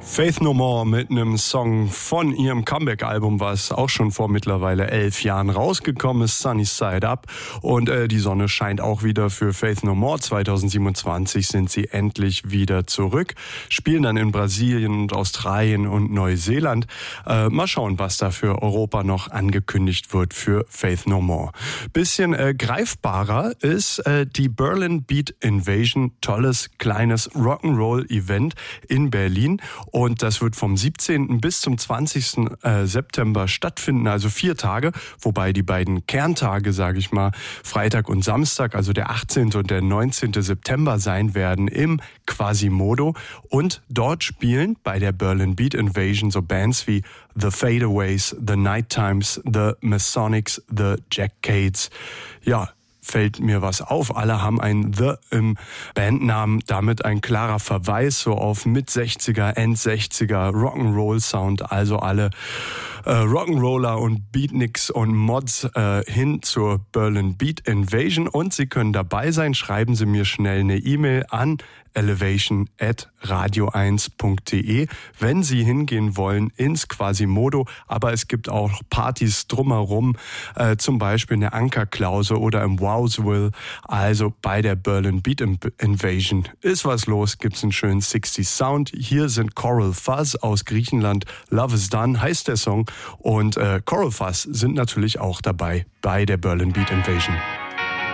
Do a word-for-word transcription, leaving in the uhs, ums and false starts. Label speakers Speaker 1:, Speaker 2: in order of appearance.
Speaker 1: Faith No More mit einem Song von ihrem Comeback-Album, was auch schon vor mittlerweile elf Jahren rausgekommen ist, Sunny Side Up. Und äh, die Sonne scheint auch wieder für Faith No More. zwanzig siebenundzwanzig sind sie endlich wieder zurück, spielen dann in Brasilien und Australien und Neuseeland. Äh, mal schauen, was da für Europa noch angekündigt wird für Faith No More. Bisschen äh, greifbarer ist äh, die Berlin Beat Invasion, tolles kleines Rock'n'Roll-Event in Berlin. Und das wird vom siebzehnten bis zum zwanzigsten September stattfinden, also vier Tage, wobei die beiden Kerntage, sage ich mal, Freitag und Samstag, also der achtzehnte und der neunzehnte September sein werden im Quasimodo. Und dort spielen bei der Berlin Beat Invasion so Bands wie The Fadeaways, The Night Times, The Masonics, The Jackcades. Ja, fällt mir was auf. Alle haben ein The im Bandnamen, damit ein klarer Verweis so auf Mit-sechziger, End-sechziger Rock'n'Roll-Sound, also alle äh, Rock'n'Roller und Beatniks und Mods äh, hin zur Berlin Beat Invasion und Sie können dabei sein. Schreiben Sie mir schnell eine E-Mail an elevation at radio eins punkt de, wenn Sie hingehen wollen ins Quasimodo. Aber es gibt auch Partys drumherum, äh, zum Beispiel in der Ankerklause oder im Wowsville. Also bei der Berlin Beat Invasion ist was los, gibt's einen schönen sechziger Sound. Hier sind Coral Fuzz aus Griechenland. Love is Done heißt der Song. Und äh, Coral Fuzz sind natürlich auch dabei bei der Berlin Beat Invasion.